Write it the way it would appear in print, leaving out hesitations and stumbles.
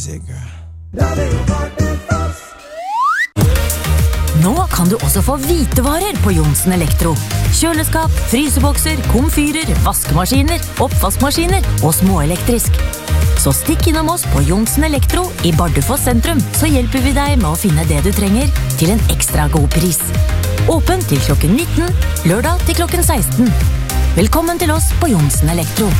Nå kan du også få hvitevarer på Johnsen Elektro. Kjøleskap, frysebokser, komfyrer, vaskemaskiner, oppvaskmaskiner og småelektrisk. Så stikk innom oss på Johnsen Elektro i Bardufoss sentrum, så hjelper vi deg med å finne det du trenger til en ekstra god pris. Åpen til klokken 19, lørdag til klokken 16. Velkommen til oss på Johnsen Elektro.